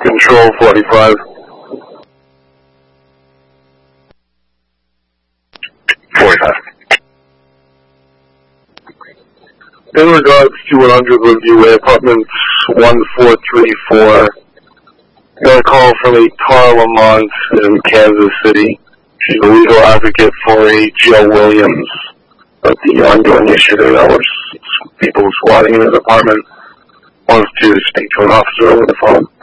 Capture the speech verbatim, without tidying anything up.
Control forty-five. forty-five. In regards to one hundred Woodview Way, apartments one four three four, got a call from a Tara Lamont in Kansas City. She's a legal advocate for a Joe Williams. But the ongoing issue there, that was people squatting in his apartment, wants to speak to an officer over the phone.